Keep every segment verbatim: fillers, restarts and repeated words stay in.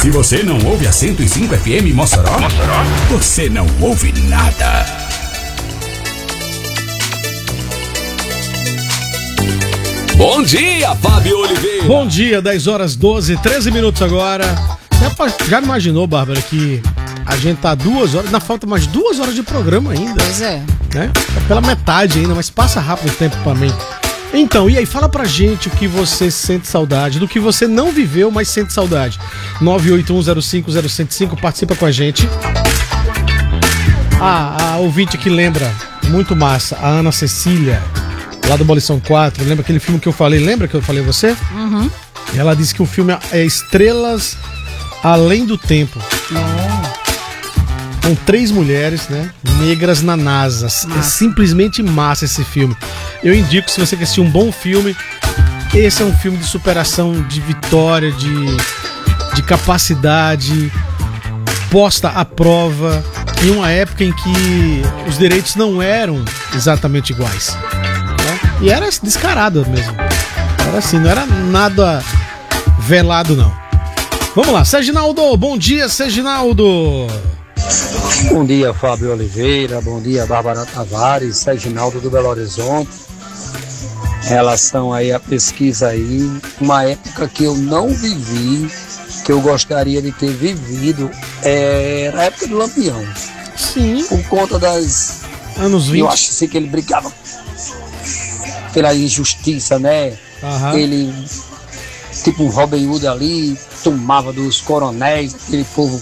Se você não ouve a cento e cinco F M Mossoró, Mossoró, você não ouve nada. Bom dia, Fábio Oliveira. Bom dia, dez horas doze, treze minutos agora. Já, já imaginou, Bárbara, que a gente tá duas horas, ainda falta mais duas horas de programa ainda. Pois é. Né? Tá pela metade ainda, mas passa rápido o tempo pra mim. Então, e aí, fala pra gente o que você sente saudade, do que você não viveu, mas sente saudade. nove oito um zero cinco zero zero cinco, participa com a gente. Ah, a ouvinte que lembra, muito massa, a Ana Cecília, lá do Abolição quatro, lembra aquele filme que eu falei? Lembra que eu falei você? Uhum. Ela disse que o filme é Estrelas Além do Tempo. Oh. Com três mulheres, né, negras na NASA. Massa. É simplesmente massa esse filme. Eu indico, se você quer assistir um bom filme, esse é um filme de superação, de vitória, de, de capacidade, posta à prova, em uma época em que os direitos não eram exatamente iguais. E era descarado mesmo. Era assim, não era nada velado, não. Vamos lá, Serginaldo, bom dia, Serginaldo. Bom dia, Fábio Oliveira, bom dia, Bárbara Tavares, Serginaldo do Belo Horizonte. Em relação aí à pesquisa aí, uma época que eu não vivi, que eu gostaria de ter vivido, era a época do Lampião. Sim. Por conta das... anos vinte. Eu acho assim, que ele brigava pela injustiça, né? Uhum. Ele, tipo um Robin Hood ali, tomava dos coronéis, aquele povo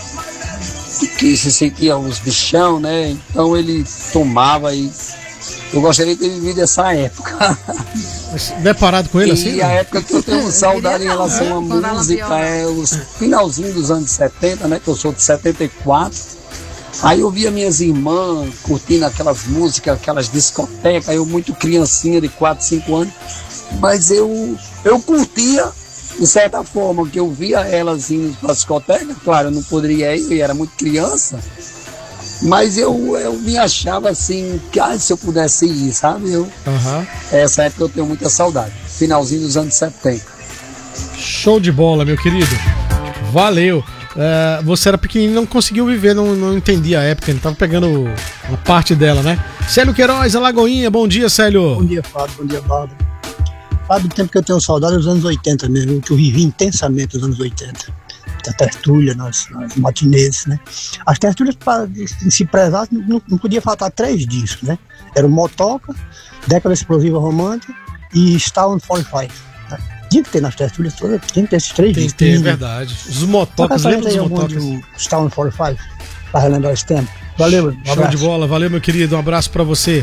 que se sentia os bichão, né? Então ele tomava e eu gostaria de ter vivido essa época. Deparado com ele e assim? E a época que eu tenho saudade em relação à música é os finalzinho dos anos setenta, né? Que eu sou de setenta e quatro. Aí eu via minhas irmãs curtindo aquelas músicas, aquelas discotecas, eu muito criancinha de quatro, cinco anos, mas eu, eu curtia de certa forma, que eu via elas indo para a discoteca. Claro, eu não poderia ir, eu era muito criança, mas eu, eu me achava assim, que ah, se eu pudesse ir, sabe? Eu, uhum. Essa época eu tenho muita saudade, finalzinho dos anos setenta. Show de bola, meu querido, valeu. Uh, você era pequenininho, não conseguiu viver, não, não entendia a época, não tava pegando a parte dela, né? Célio Queiroz, Alagoinha, bom dia, Célio. Bom dia, Fábio, bom dia, Bárbara. Fábio, o tempo que eu tenho saudade é dos anos oitenta mesmo, que eu vivi intensamente os anos oitenta. A tertúlia, nas, nas matinês, né? As tertúlias, para se prezar, não, não podia faltar três discos, né? Era o Motoca, Década Explosiva Romântica e Star on quarenta e cinco. Né? Tinha que ter nas tertúlias todas, tinha que ter esses três Tem discos. Tem que ter, é verdade. Os Motocas, lembra dos Motocas? Star on quarenta e cinco, para relembrar esse tempo. Valeu, um Show de bola, valeu, meu querido, um abraço pra você.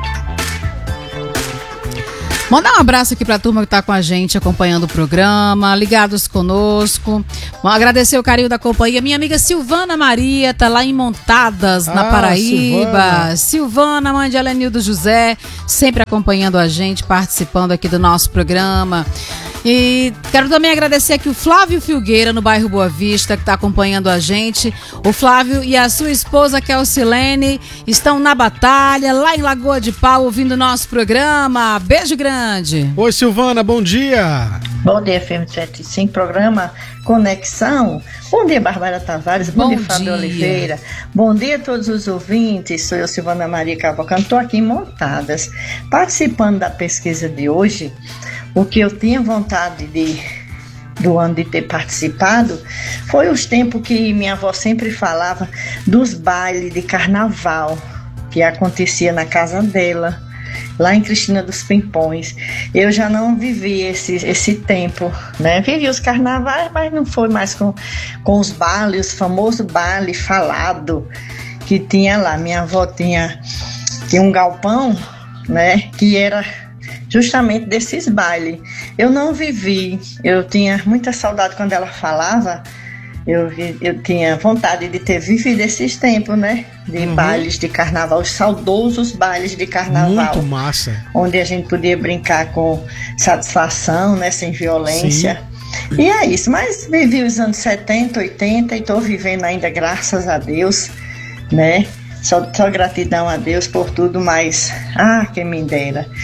Mandar um abraço aqui pra turma que tá com a gente, acompanhando o programa, ligados conosco. Vamos agradecer o carinho da companhia. Minha amiga Silvana Maria tá lá em Montadas, ah, na Paraíba. Silvana, Silvana, mãe de Helenildo José, sempre acompanhando a gente, participando aqui do nosso programa. E quero também agradecer aqui o Flávio Filgueira, no bairro Boa Vista, que está acompanhando a gente. O Flávio e a sua esposa, Kelsilene, estão na batalha, lá em Lagoa de Pau, ouvindo o nosso programa. Beijo grande. Oi, Silvana, bom dia. Bom dia, F M setenta e cinco, programa Conexão. Bom dia, Bárbara Tavares. Bom, bom dia, Fábio dia. Oliveira. Bom dia a todos os ouvintes. Sou eu, Silvana Maria Cavalcante. Estou aqui em Montadas, participando da pesquisa de hoje. O que eu tinha vontade de, do ano de ter participado foi os tempos que minha avó sempre falava dos bailes de carnaval que acontecia na casa dela, lá em Cristina dos Pimpões. Eu já não vivi esse, esse tempo, né? Vivi os carnavais, mas não foi mais com, com os bailes, os famosos bailes falado que tinha lá. Minha avó tinha, tinha um galpão, né? Que era justamente desses bailes. Eu não vivi, eu tinha muita saudade quando ela falava, eu, eu tinha vontade de ter vivido esses tempos, né? De uhum. bailes de carnaval, os saudosos bailes de carnaval. Muito massa. Onde a gente podia brincar com satisfação, né? Sem violência. Sim. E é isso, mas vivi os anos setenta, oitenta e estou vivendo ainda, graças a Deus, né? Só, só gratidão a Deus por tudo, mas, ah, quem me dera.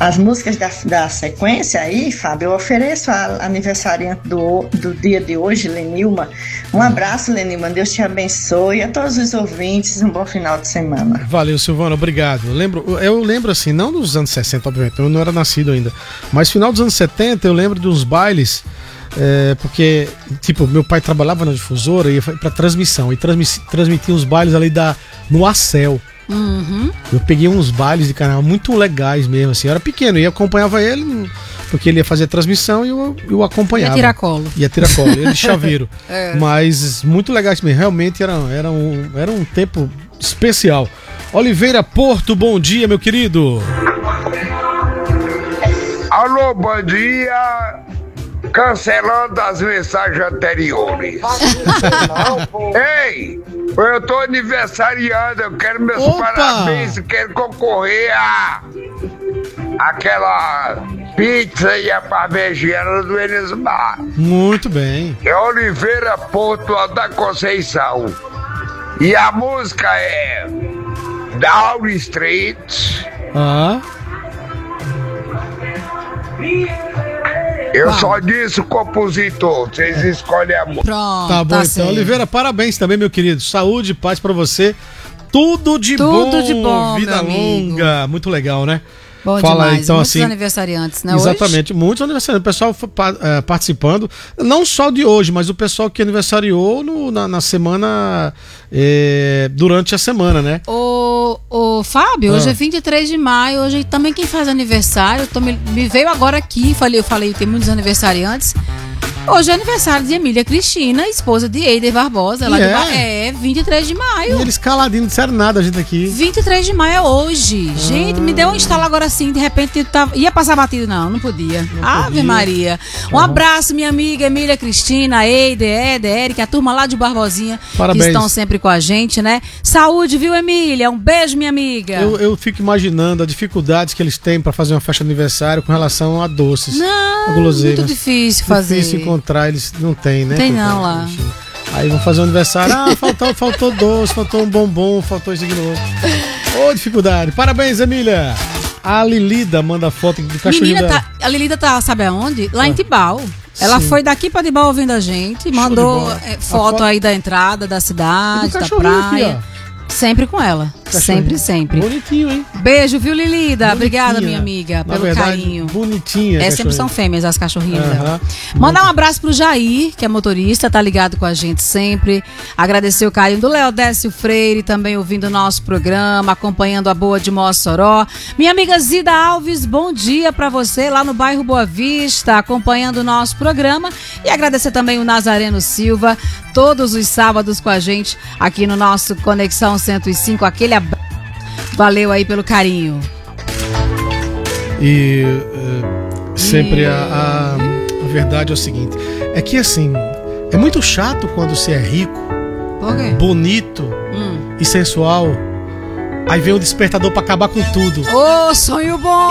as músicas da, da sequência aí, Fábio, eu ofereço a aniversariante do, do dia de hoje, Lenilma. Um abraço, Lenilma, Deus te abençoe, a todos os ouvintes, um bom final de semana. Valeu, Silvana, obrigado. Eu lembro, eu lembro assim, não dos anos sessenta, obviamente, eu não era nascido ainda, mas final dos anos setenta eu lembro de uns bailes, é, porque, tipo, meu pai trabalhava na difusora e ia pra transmissão, e transmitia, transmitia os bailes ali da, no Acel. Uhum. Eu peguei uns bailes de carnaval muito legais mesmo, assim. Eu era pequeno e acompanhava ele, porque ele ia fazer a transmissão e eu, eu acompanhava. Ia tirar colo. Ia tirar colo, ia de chaveiro. É. Mas muito legais mesmo. Realmente era, era, um, era um tempo especial. Oliveira Porto, bom dia, meu querido. Alô, bom dia. Cancelando as mensagens anteriores. Ei, eu tô aniversariando, eu quero meus Opa! parabéns, eu quero concorrer a aquela pizza e a parmegiana do Elismar. Muito bem. É Oliveira Porto da Conceição. E a música é Down Street. Ah, Eu só disse o compositor, vocês escolhem a música. Pronto, tá bom então. certo. Oliveira, parabéns também, meu querido. Saúde e paz pra você. Tudo de Tudo bom. de bom, Vida meu amigo. longa. Muito legal, né? Bom Fala demais. então Muitos assim. aniversariantes, né? Exatamente, muitos aniversariantes. O pessoal foi pa- eh, participando, não só de hoje, mas o pessoal que aniversariou no- na, na semana, eh, durante a semana, né? Ô, ô Fábio, Ah. hoje é vinte e três de maio, hoje também quem faz aniversário, tô me, me veio agora aqui, falei, eu falei, tem muitos aniversariantes. Hoje é aniversário de Emília Cristina, esposa de Eider Barbosa, lá E de é? Ba- é, vinte e três de E maio. eles caladinhos, não disseram nada, a gente aqui. vinte e três de maio é hoje. Gente, me deu um estalo agora assim, de repente tava, ia passar batido, não, não podia. Ave podia. Maria. Um abraço, minha amiga Emília Cristina, Eider, Éder, Érica, a turma lá de Barbosinha, Parabéns. que estão sempre com a gente, né? Saúde, viu, Emília? Um beijo, minha amiga. Eu, eu fico imaginando as dificuldades que eles têm pra fazer uma festa de aniversário com relação a doces. Não, a guloseimas. muito difícil fazer. Difícil encontrar, eles não têm, né? Tem coitado, não lá. bichinho. Aí vão fazer um aniversário, ah, faltou, faltou doce, faltou um bombom, faltou isso aqui no outro. Ô, dificuldade. Parabéns, Emília. A Lilida manda foto do cachorrinho Menina, dela. tá, a Lilida tá, sabe aonde? Lá em Tibau. Ela Sim. foi daqui pra Tibau ouvindo a gente, mandou bola. é, A foto foto- aí da entrada da E cidade, do da cachorrinho aqui, praia. ó. Sempre com ela. Cachorrinho. Sempre, sempre. Bonitinho, hein? Beijo, viu, Lilida? Obrigada, Bonitinha. minha amiga, Na pelo verdade, carinho. Bonitinha. É, sempre cachorrinho. são fêmeas as cachorrinhas Aham. dela. Mandar um abraço pro Jair, que é motorista, tá ligado com a gente sempre. Agradecer o carinho do Leodécio Freire, também ouvindo o nosso programa, acompanhando a Boa de Mossoró. Minha amiga Zida Alves, bom dia pra você lá no bairro Boa Vista, acompanhando o nosso programa. E agradecer também o Nazareno Silva, todos os sábados com a gente aqui no nosso Conexão cento e cinco. Aquele abraço. Valeu aí pelo carinho. E eh, sempre a, a, a verdade é o seguinte: é que assim, é muito chato quando você é rico, Por quê? bonito Hum. e sensual. Aí vem o despertador pra acabar com tudo. Ô, sonho bom!